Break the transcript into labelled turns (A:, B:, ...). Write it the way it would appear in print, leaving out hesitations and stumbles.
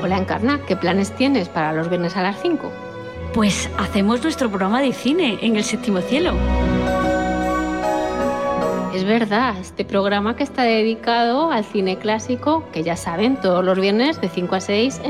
A: Hola, Encarna, ¿qué planes tienes para los viernes a las 5?
B: Pues hacemos nuestro programa de cine en el Séptimo Cielo.
A: Es verdad, este programa que está dedicado al cine clásico, que ya saben, todos los viernes de 5 a 6